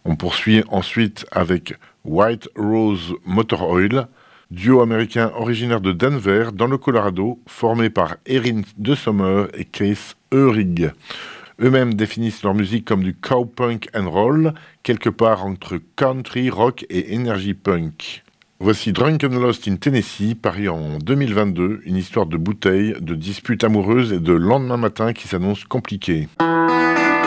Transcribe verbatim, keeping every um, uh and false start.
On poursuit ensuite avec White Rose Motor Oil, duo américain originaire de Denver, dans le Colorado, formé par Erin De Sommer et Case Eurig. Eux-mêmes définissent leur musique comme du cowpunk and roll, quelque part entre country, rock et energy punk. Voici Drunken Lost in Tennessee, paru en deux mille vingt-deux, une histoire de bouteilles, de disputes amoureuses et de lendemain matin qui s'annonce compliqué.